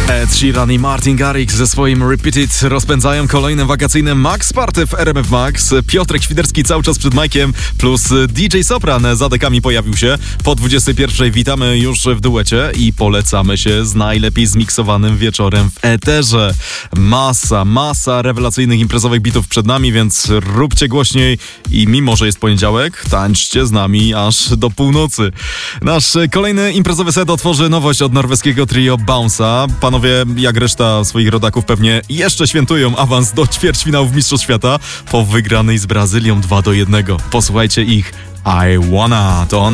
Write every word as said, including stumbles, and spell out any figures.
Ed Sheeran i Martin Garrix ze swoim Repeated rozpędzają kolejne wakacyjne Max Party w R M F Max. Piotrek Świderski cały czas przed Majkiem, plus D J Sopran za dekami pojawił się. Po dwudziestej pierwszej witamy już w duecie i polecamy się z najlepiej zmiksowanym wieczorem w eterze. Masa, masa rewelacyjnych imprezowych bitów przed nami, więc róbcie głośniej i mimo, że jest poniedziałek, tańczcie z nami aż do północy. Nasz kolejny imprezowy set otworzy nowość od norweskiego trio Bounce'a. Panowie, jak reszta swoich rodaków, pewnie jeszcze świętują awans do ćwierćfinałów Mistrzostw Świata po wygranej z Brazylią dwa do jednego. Posłuchajcie ich I Wanna, to ona.